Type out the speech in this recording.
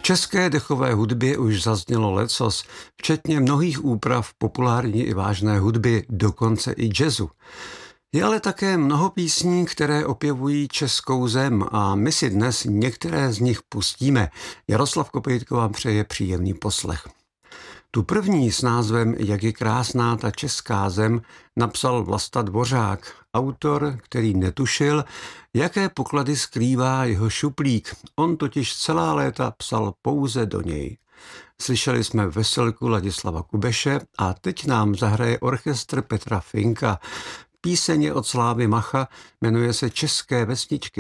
České dechové hudbě už zaznělo lecos, včetně mnohých úprav populární i vážné hudby, dokonce i jazzu. Je ale také mnoho písní, které opěvují českou zem a my si dnes některé z nich pustíme. Jaroslav Kopejtko vám přeje příjemný poslech. Tu první s názvem Jak je krásná ta česká zem napsal Vlasta Dvořák, autor, který netušil, jaké poklady skrývá jeho šuplík. On totiž celá léta psal pouze do něj. Slyšeli jsme veselku Ladislava Kubeše a teď nám zahraje orchestr Petra Finka. Píseň je od Slávy Macha, jmenuje se České vesničky.